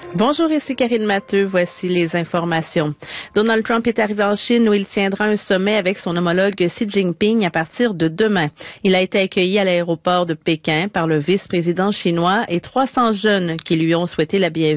Bonjour, ici Karine Matteux. Voici les informations. Donald Trump est arrivé en Chine où il tiendra un sommet avec son homologue Xi Jinping à partir de demain. Il a été accueilli à l'aéroport de Pékin par le vice-président chinois et 300 jeunes qui lui ont souhaité la bienvenue.